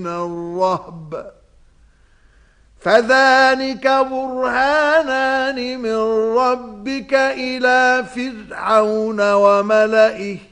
الرهب فذلك برهانان من ربك إلى فرعون وملئه